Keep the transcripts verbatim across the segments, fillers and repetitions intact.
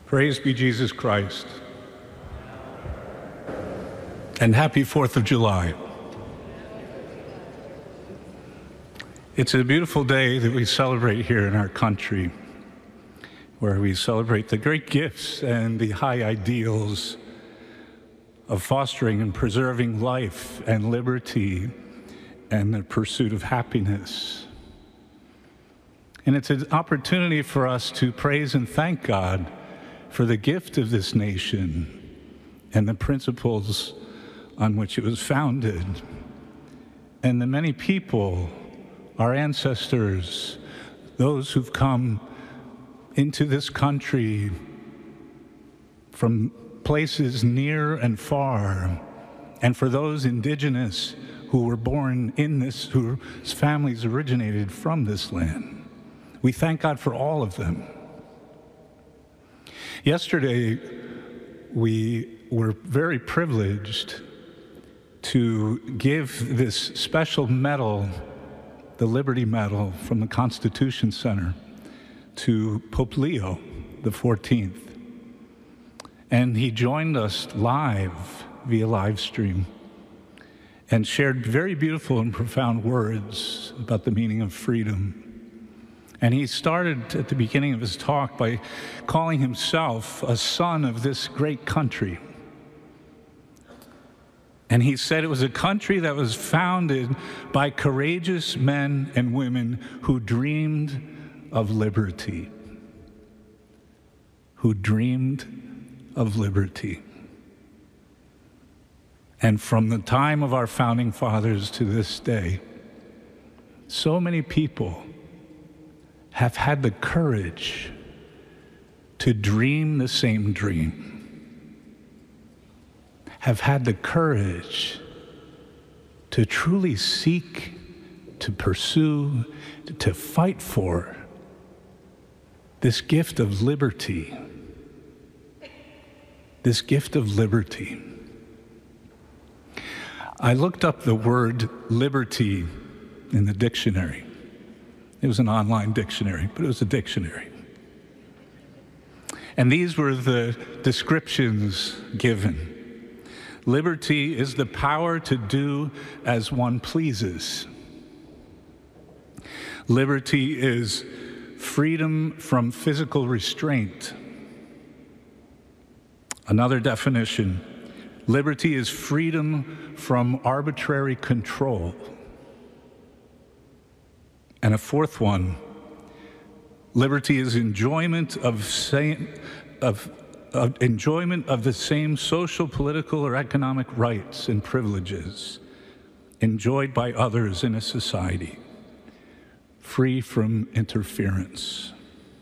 Praise be Jesus Christ. And happy fourth of July. It's a beautiful day that we celebrate here in our country, where we celebrate the great gifts and the high ideals of fostering and preserving life and liberty and the pursuit of happiness. And it's an opportunity for us to praise and thank God for the gift of this nation and the principles on which it was founded, and the many people, our ancestors, those who've come into this country from places near and far, and for those indigenous who were born in this, whose families originated from this land. We thank God for all of them. Yesterday, we were very privileged to give this special medal, the Liberty Medal from the Constitution Center, to Pope Leo the fourteenth. And he joined us live via live stream and shared very beautiful and profound words about the meaning of freedom. And he started at the beginning of his talk by calling himself a son of this great country. And he said it was a country that was founded by courageous men and women who dreamed of liberty. Who dreamed of liberty. And from the time of our founding fathers to this day, so many people have had the courage to dream the same dream, have had the courage to truly seek, to pursue, to fight for this gift of liberty, this gift of liberty. I looked up the word liberty in the dictionary. It was an online dictionary, but it was a dictionary. And these were the descriptions given. Liberty is the power to do as one pleases. Liberty is freedom from physical restraint. Another definition, liberty is freedom from arbitrary control. And a fourth one, liberty is enjoyment of same, of, of enjoyment of the same social, political, or economic rights and privileges enjoyed by others in a society, free from interference.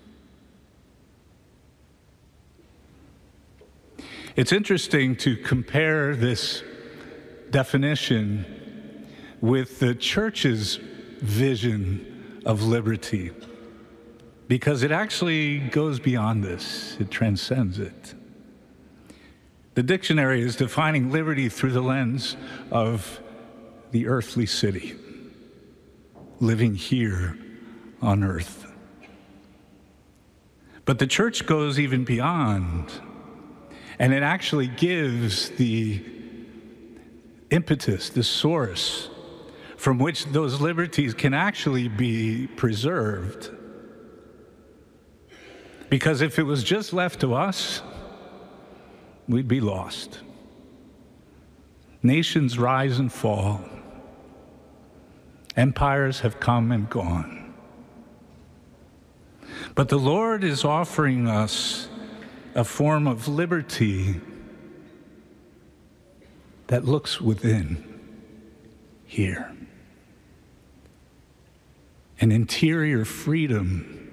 It's interesting to compare this definition with the church's vision of liberty, because it actually goes beyond this. It transcends it. The dictionary is defining liberty through the lens of the earthly city, living here on earth. But the church goes even beyond, and it actually gives the impetus, the source from which those liberties can actually be preserved. Because if it was just left to us, we'd be lost. Nations rise and fall. Empires have come and gone. But the Lord is offering us a form of liberty that looks within, here. An interior freedom